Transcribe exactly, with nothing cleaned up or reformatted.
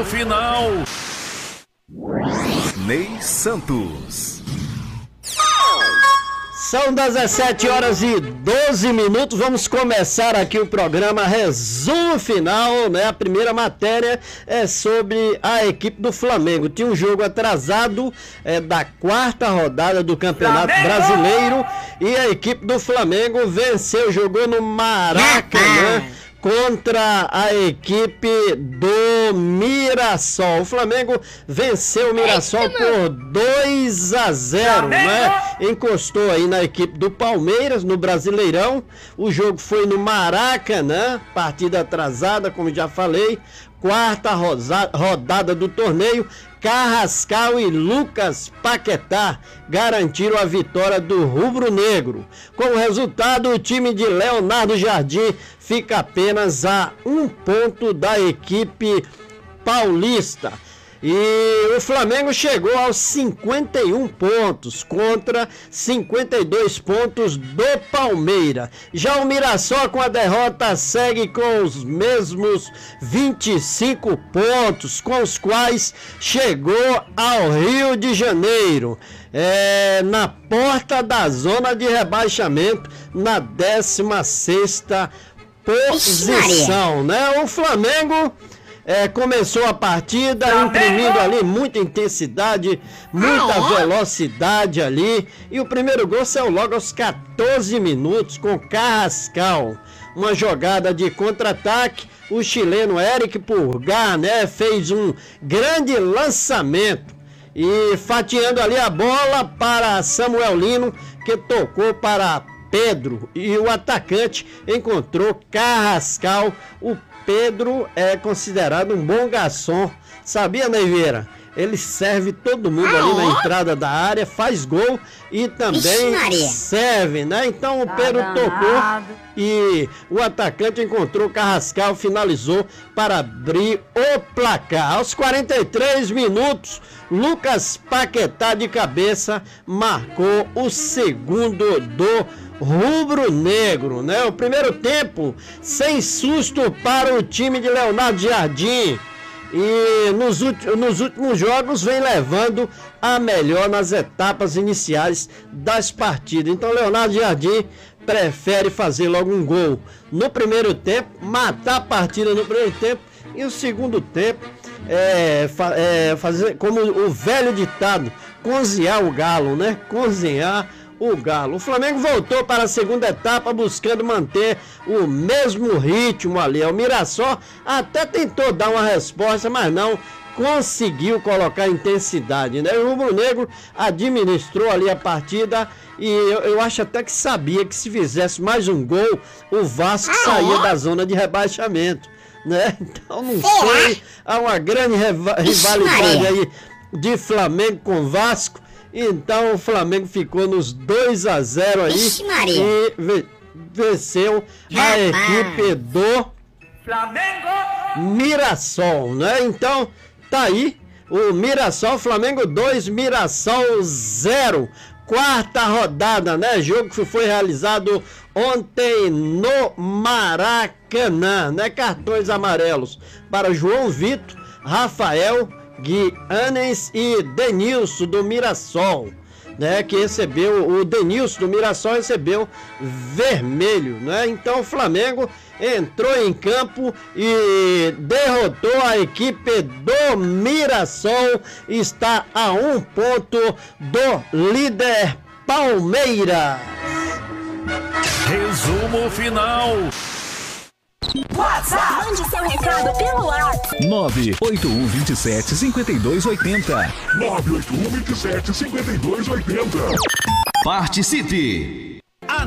Resumo final. Ney Santos. São dezessete horas e doze minutos, vamos começar aqui o programa Resumo Final, né? A primeira matéria é sobre a equipe do Flamengo. Tinha um jogo atrasado é, da quarta rodada do Campeonato Flamengo! Brasileiro e a equipe do Flamengo venceu, jogou no Maracanã contra a equipe do Mirassol. O Flamengo venceu o Mirassol por dois a zero, né? Encostou aí na equipe do Palmeiras, no Brasileirão. O jogo foi no Maracanã, partida atrasada, como já falei. Quarta rodada do torneio. Carrascal e Lucas Paquetá garantiram a vitória do rubro-negro. Como resultado, o time de Leonardo Jardim fica apenas a um ponto da equipe paulista. E o Flamengo chegou aos cinquenta e um pontos contra cinquenta e dois pontos do Palmeiras. Já o Mirassol, com a derrota, segue com os mesmos vinte e cinco pontos, com os quais chegou ao Rio de Janeiro, é, na porta da zona de rebaixamento, na décima sexta posição, né? O Flamengo É, começou a partida imprimindo ali muita intensidade, muita velocidade ali, e o primeiro gol saiu logo aos quatorze minutos com Carrascal. Uma jogada de contra-ataque, o chileno Eric Pulgar, né, fez um grande lançamento e fatiando ali a bola para Samuel Lino, que tocou para Pedro, e o atacante encontrou Carrascal. O Pedro é considerado um bom garçom, sabia, Neiveira? Ele serve todo mundo ah, ali é? na entrada da área, faz gol e também Ixi, serve, né? Então o Pedro tá tocou e o atacante encontrou Carrascal, finalizou para abrir o placar. Aos quarenta e três minutos, Lucas Paquetá de cabeça marcou o segundo do rubro-negro, né? O primeiro tempo sem susto para o time de Leonardo Jardim. E nos, nos últimos jogos vem levando a melhor nas etapas iniciais das partidas. Então Leonardo Jardim prefere fazer logo um gol no primeiro tempo, matar a partida no primeiro tempo, e o segundo tempo é, é fazer como o velho ditado, cozinhar o galo, né? Cozinhar o Galo. O Flamengo voltou para a segunda etapa buscando manter o mesmo ritmo ali. O Mirassol até tentou dar uma resposta, mas não conseguiu colocar intensidade, né? O rubro-negro administrou ali a partida e eu, eu acho até que sabia que se fizesse mais um gol, o Vasco saía da zona de rebaixamento, né? Então não sei, há uma grande rivalidade aí de Flamengo com Vasco. Então o Flamengo ficou nos dois a zero aí Ixi, e ve- venceu a equipe do Flamengo Mirassol, né? Então tá aí o Mirassol, Flamengo dois, Mirassol zero. Quarta rodada, né? Jogo que foi realizado ontem no Maracanã, né? Cartões amarelos para João Vitor, Rafael, Gui Anes e Denilson do Mirassol, né, que recebeu, o Denilson do Mirassol recebeu vermelho, né? Então o Flamengo entrou em campo e derrotou a equipe do Mirassol, está a um ponto do líder Palmeiras. Resumo final. WhatsApp. Mande seu recado pelo WhatsApp. nove oito um dois sete cinco dois oito zero. nove oito um dois sete cinco dois oito zero. Participe!